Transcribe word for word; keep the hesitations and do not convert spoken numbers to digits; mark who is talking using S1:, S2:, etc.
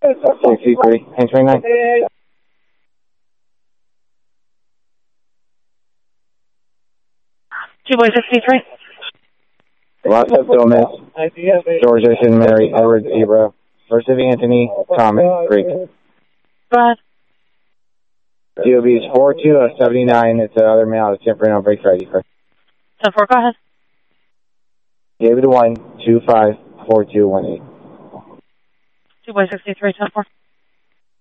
S1: sixty-three, and twenty-nine.
S2: Two boys, sixty-three.
S1: Lots of Gomez, Georgia, St. Mary, Edward, Zebra, First of Anthony, Thomas, Greek.
S2: Go ahead.
S1: D O B is four two seventy-nine. It's another male. It's temporary on break ready.
S2: ten four, go ahead.
S1: David one two five four two one eight.
S2: Two boys, sixty-three, ten four.